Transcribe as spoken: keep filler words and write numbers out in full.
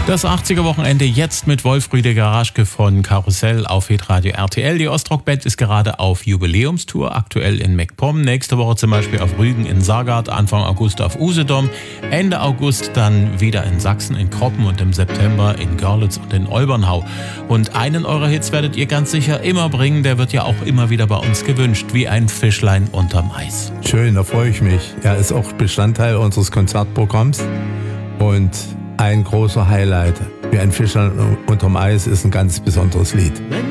Das achtziger-Wochenende jetzt mit Wolf Rüdiger Raschke von Karussell auf Hitradio R T L. Die Ostrock-Band ist gerade auf Jubiläumstour, aktuell in MacPom. Nächste Woche zum Beispiel auf Rügen in Saargard, Anfang August auf Usedom, Ende August dann wieder in Sachsen in Kroppen und im September in Görlitz und in Olbernhau. Und einen eurer Hits werdet ihr ganz sicher immer bringen, der wird ja auch immer wieder bei uns gewünscht, wie ein Fischlein unterm Eis. Schön, da freue ich mich. Er ist auch Bestandteil unseres Konzertprogramms und ein großer Highlight. Wie ein Fischlein unterm Eis ist ein ganz besonderes Lied. Wenn